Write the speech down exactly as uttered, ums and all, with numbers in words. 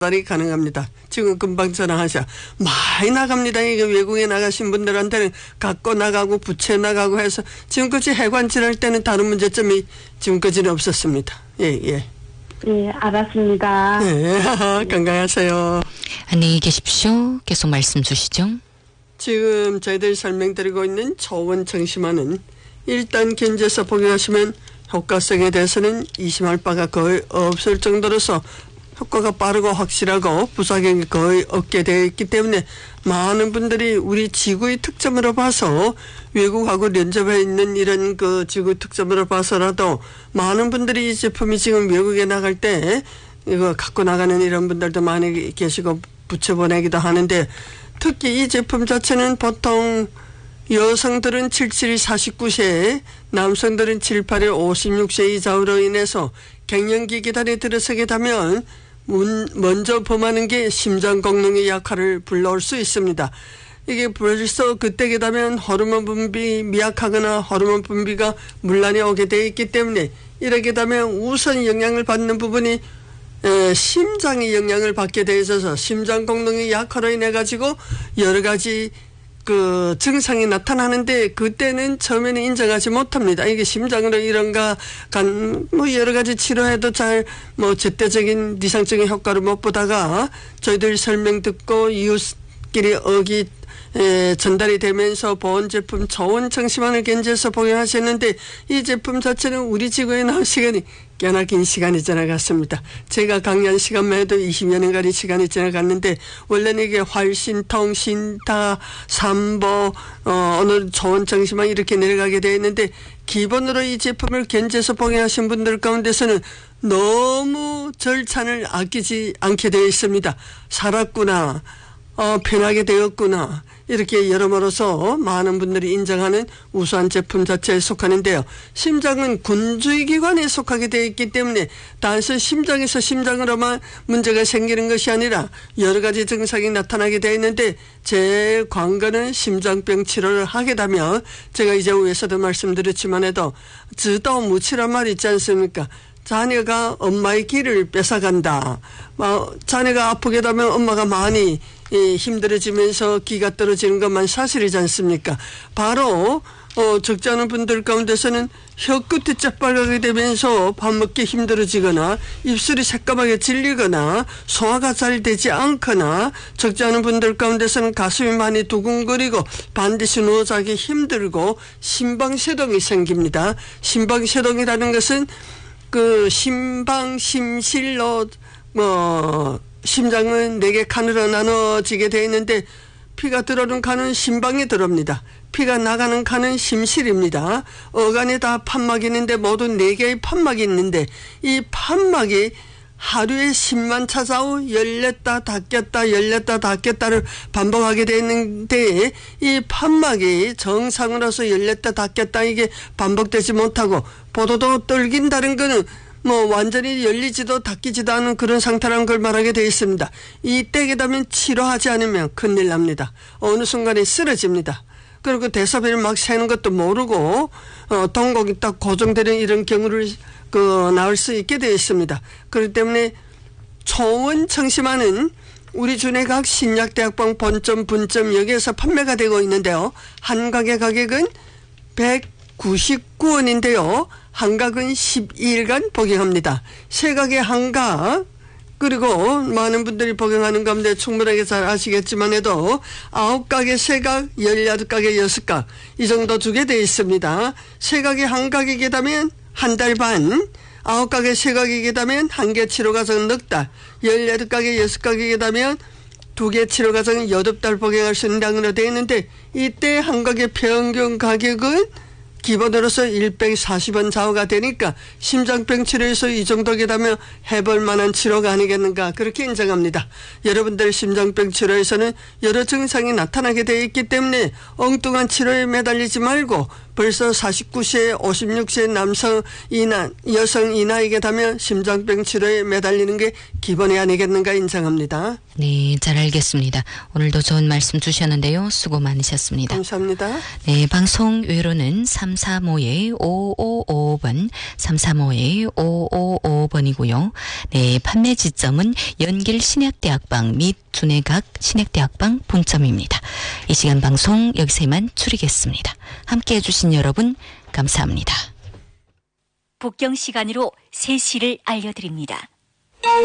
이 가능합니다. 지금 금방 전화하셔. 많이 나갑니다. 이게 외국에 나가신 분들한테는 갖고 나가고 부채 나가고 해서 지금까지 해관질할 때는 다른 문제점이 지금까지는 없었습니다. 예, 예. 예, 알았습니다. 네, 건강하세요. 안녕히 계십시오. 계속 말씀 주시죠. 지금 저희들이 설명드리고 있는 초원 청심환은 일단 견제해서 복용하시면 효과성에 대해서는 의심할 바가 거의 없을 정도로서 효과가 빠르고 확실하고 부작용이 거의 없게 되어 있기 때문에 많은 분들이 우리 지구의 특점으로 봐서 외국하고 연접해 있는 이런 그 지구 특점으로 봐서라도 많은 분들이 이 제품이 지금 외국에 나갈 때 이거 갖고 나가는 이런 분들도 많이 계시고 붙여보내기도 하는데 특히 이 제품 자체는 보통 여성들은 칠십칠, 사십구 세, 남성들은 칠십팔, 오십육 세 이상으로 인해서 갱년기 계단에 들어서게 되면 먼저 범하는 게 심장功能의 약화를 불러올 수 있습니다. 이게 벌써 그때게 되면 호르몬 분비 미약하거나 호르몬 분비가 문란이 오게 되어 있기 때문에 이렇게 되면 우선 영향을 받는 부분이 에, 심장이 영향을 받게 되어 있어서 심장功能의 약화로 인해 가지고 여러 가지 그 증상이 나타나는데 그때는 처음에는 인정하지 못합니다. 이게 심장으로 이런가 간 뭐 여러 가지 치료해도 잘 뭐 제때적인 이상적인 효과를 못 보다가 저희들 설명 듣고 이웃끼리 어기 에, 전달이 되면서 보온 제품 초원 청심환을 견제해서 복용하셨는데 이 제품 자체는 우리 지구에 나온 시간이 꽤나 긴 시간이 지나갔습니다. 제가 강의한 시간만 해도 이십여 년간의 시간이 지나갔는데 원래는 이게 활신통, 신타, 삼보, 어, 어느 초원 청심환 이렇게 내려가게 되어 있는데 기본으로 이 제품을 견제해서 복용하신 분들 가운데서는 너무 절찬을 아끼지 않게 되어 있습니다. 살았구나. 어, 편하게 되었구나. 이렇게 여러모로서 많은 분들이 인정하는 우수한 제품 자체에 속하는데요. 심장은 군주의 기관에 속하게 되어 있기 때문에 단순 심장에서 심장으로만 문제가 생기는 것이 아니라 여러 가지 증상이 나타나게 되어 있는데 제 관건은 심장병 치료를 하게 되면 제가 이제 위에서도 말씀드렸지만 해도 지도 무치란 말 있지 않습니까? 자녀가 엄마의 길을 뺏어간다. 어, 자녀가 아프게 되면 엄마가 많이 예, 힘들어지면서 기가 떨어지는 것만 사실이지 않습니까? 바로 어, 적지 않은 분들 가운데서는 혀끝이 째빨가게 되면서 밥 먹기 힘들어지거나 입술이 새까맣게 질리거나 소화가 잘 되지 않거나 적지 않은 분들 가운데서는 가슴이 많이 두근거리고 반드시 누워 자기 힘들고 심방세동이 생깁니다. 심방세동이라는 것은 그 심방, 심실로 뭐 심장은 네 개 칸으로 나눠지게 되어 있는데 피가 들어오는 칸은 심방에 들어옵니다. 피가 나가는 칸은 심실입니다. 어간에 다 판막이 있는데 모두 네 개의 판막이 있는데 이 판막이 하루에 십만 차사후 열렸다 닫겠다 열렸다 닫겠다를 반복하게 되어 있는데 이 판막이 정상으로서 열렸다 닫겠다 이게 반복되지 못하고 보도도 떨긴다는 거는 뭐 완전히 열리지도 닫히지도 않은 그런 상태라는 걸 말하게 되어 있습니다. 이때게 되면 치료하지 않으면 큰일 납니다. 어느 순간에 쓰러집니다. 그리고 대사비를 막 새는 것도 모르고 어, 동공이 딱 고정되는 이런 경우를 그 나올 수 있게 되어 있습니다. 그렇기 때문에 초원 청심환은 우리 주내 각 신약대학병 본점 분점 여기에서 판매가 되고 있는데요. 한 각의 가격은 백구십구 원인데요. 한 각은 십이 일간 복용합니다. 세 각의 한 각 그리고 많은 분들이 복용하는 가운데 충분하게 잘 아시겠지만 해도 아홉 각의 세 각, 열여덟 각의 여섯 각 이 정도 주게 되어 있습니다. 세 각의 한 각이게 되면 한 달 반, 아홉 각의 세 각이게 되면 한 개 치료 과정 넉 달, 열여덟 각의 여섯 각이게 되면 두 개 치료 과정 여덟 달 복용할 수 있는 양으로 되어 있는데 이때 한 각의 평균 가격은 기본으로서 백사십 원 좌우가 되니까 심장병 치료에서 이 정도게 되면 해볼 만한 치료가 아니겠는가 그렇게 인정합니다. 여러분들 심장병 치료에서는 여러 증상이 나타나게 되어 있기 때문에 엉뚱한 치료에 매달리지 말고 벌써 사십구 세, 오십육 세 남성 이나 여성 이 나이게 되면 심장병 치료에 매달리는 게 기본이 아니겠는가 인정합니다. 네, 잘 알겠습니다. 오늘도 좋은 말씀 주셨는데요. 수고 많으셨습니다. 감사합니다. 네, 방송 외로는 삼삼오의 오오오 오오오 번, 삼삼오이 오오오 번이고요. 네, 판매 지점은 연길 신약대학방 및 두뇌각 신약대학방 본점입니다. 이 시간 방송 여기서 이만 줄이겠습니다. 함께해 주신 여러분 감사합니다. 북경 시간으로 세 시를 알려드립니다.